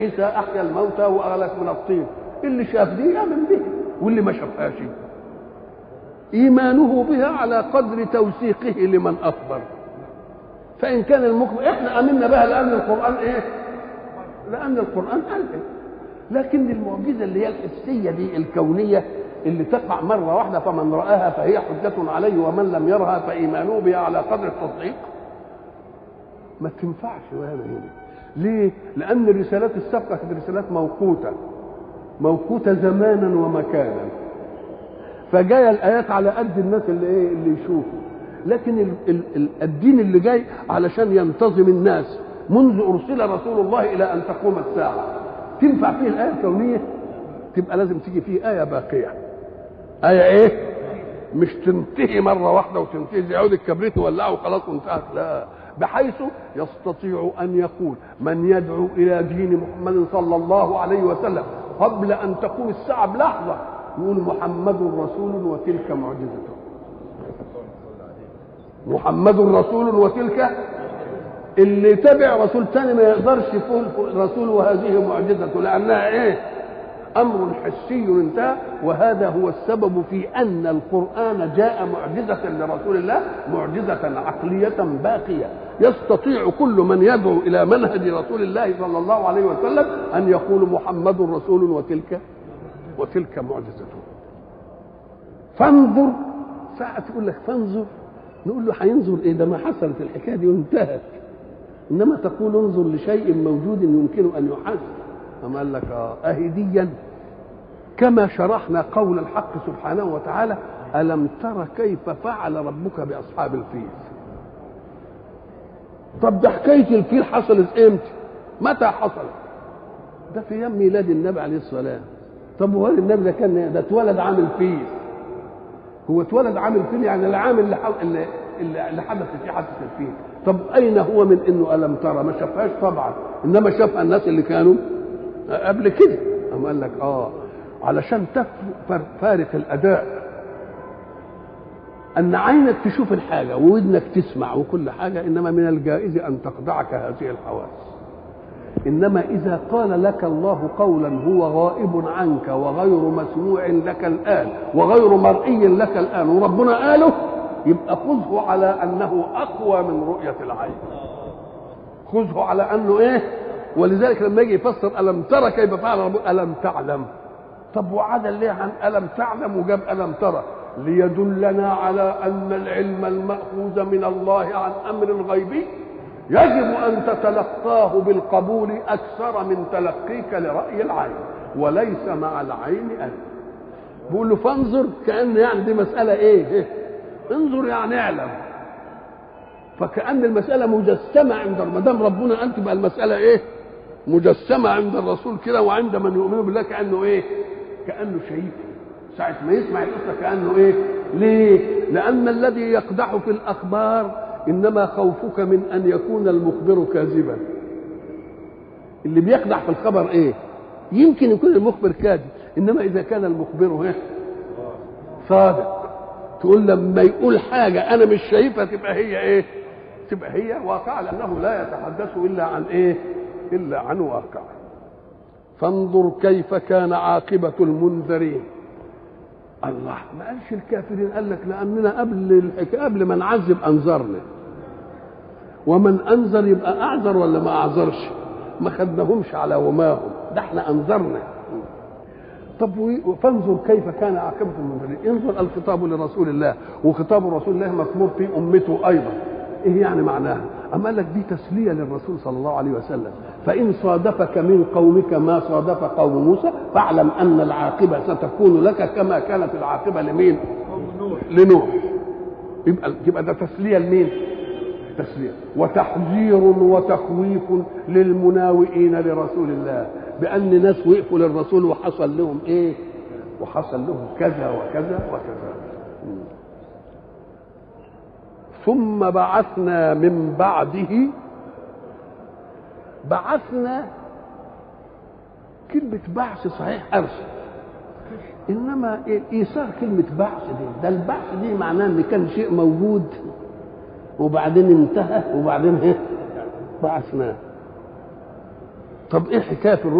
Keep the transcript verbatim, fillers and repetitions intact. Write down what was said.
عيسى احيا الموتى واغلق من الطين، اللي شاف دي يامن به واللي ما شافهاش ايمانه بها على قدر توثيقه لمن اخبر. فان كان المخبر احنا امنا بها لان القران ايه؟ لان القران قال ايه؟ لكن المعجزه اللي هي الحسيه دي الكونيه اللي تقع مره واحده فمن راها فهي حجه عليه ومن لم يرها فايمانه بها على قدر التصديق ما تنفعش. وهذا هنا ليه؟ لأن الرسالات السابقة كانت رسالات موقوتة موقوتة زمانا ومكانا، فجاية الآيات على قد الناس اللي إيه اللي يشوفوا. لكن ال ال ال الدين اللي جاي علشان ينتظم الناس منذ أرسل رسول الله إلى أن تقوم الساعة، تنفع فيه الآية الكونية؟ تبقى لازم تيجي فيه آية باقية. آية إيه؟ مش تنتهي مرة واحدة وتنتهي زي عود الكبريت وولعه وخلاص وانتهت، لا، بحيث يستطيع أن يقول من يدعو إلى دين محمد صلى الله عليه وسلم قبل أن تقوم الساعة بلحظة يقول محمد رسول وتلك معجزته، محمد رسول وتلك. اللي تبع رسول تاني ما يقدرش يقول رسول وهذه معجزته، لأنها إيه؟ أمر حسي انتهى. وهذا هو السبب في أن القرآن جاء معجزة لرسول الله، معجزة عقلية باقية يستطيع كل من يدعو إلى منهج رسول الله صلى الله عليه وسلم أن يقول محمد رسول وتلك وتلك معجزته. فانظر، ساعة تقول لك فانظر نقول له هينظر إيه؟ ده ما حصلت الحكاية دي وانتهت. إنما تقول انظر لشيء موجود يمكن أن يحس. أما قال لك آه أهديا كما شرحنا قول الحق سبحانه وتعالى ألم تر كيف فعل ربك بأصحاب الفيل. طب ده حكاية الفيل حصلت امتى؟ متى حصلت؟ ده في يوم ميلاد النبي عليه الصلاة والسلام. طب وهل النبي ده كان ده اتولد عام الفيل؟ هو اتولد عام الفيل يعني العام اللي اللي, اللي حدث فيه حادثة الفيل. طب أين هو من إنه ألم ترى؟ ما شافهاش طبعا، إنما شافها الناس اللي كانوا قبل كده. أما قال لك آه علشان تفارق الأداء أن عينك تشوف الحاجة وودنك تسمع وكل حاجة، إنما من الجائز أن تخدعك هذه الحواس. إنما إذا قال لك الله قولا هو غائب عنك وغير مسموع لك الآن وغير مرئي لك الآن وربنا قاله، يبقى خذه على أنه أقوى من رؤية العين. خذه على أنه إيه؟ ولذلك لما يجي يفسر ألم ترى كيف فعل ربك ألم تعلم. طب وعدل ليه عن ألم تعلم وجاب ألم ترى؟ ليدلنا على أن العلم المأخوذ من الله عن أمر غيبي يجب أن تتلقاه بالقبول أكثر من تلقيك لرأي العين، وليس مع العين أن بيقول له فانظر، كأن يعني دي مسألة إيه؟ إيه؟ انظر يعني اعلم. فكأن المسألة مجسمة عند ما دام ربنا قال تبقى المسألة إيه؟ مجسمة عند الرسول كده، وعند من يؤمن بالله كأنه إيه؟ كأنه شهيد. ساعة ما يسمع القصة كأنه إيه؟ ليه؟ لأن الذي يقدح في الأخبار إنما خوفك من أن يكون المخبر كاذبا. اللي بيقدح في الخبر إيه؟ يمكن يكون المخبر كاذب، إنما إذا كان المخبر إيه؟ صادق، تقول لما يقول حاجة أنا مش شايفها تبقى هي إيه؟ تبقى هي واقع، لأنه لا يتحدث إلا عن إيه؟ إلا عن واقع. فانظر كيف كان عاقبة المنذرين. الله ما قالش الكافرين، قال لك لأننا قبل الحكاية قبل ما نعذب أنذرنا، ومن أنذر يبقى أعذر ولا ما أعذرش؟ ما خدناهمش على وماهم، ده احنا أنذرنا. طب فانظر كيف كان عاقبة المنذرين. انظر الخطاب لرسول الله، وخطاب رسول الله مكمور في أمته أيضا. إيه يعني معناها؟ أما قال لك دي تسلية للرسول صلى الله عليه وسلم. فإن صادفك من قومك ما صادف قوم موسى فاعلم أن العاقبة ستكون لك كما كانت العاقبة لمين؟ لنوح. يبقى يبقى ده تسلية لمين؟ تسلية وتحذير وتخويف للمناوئين لرسول الله، بأن ناس وقفوا للرسول وحصل لهم إيه؟ وحصل لهم كذا وكذا وكذا. ثم بعثنا من بعده. بعثنا كلمة بعث صحيح أرسل، إنما إيثار كلمة بعث دي، ده البعث دي معناه إن كان شيء موجود وبعدين انتهى وبعدين إيه؟ بعثناه. طب ايه حكايه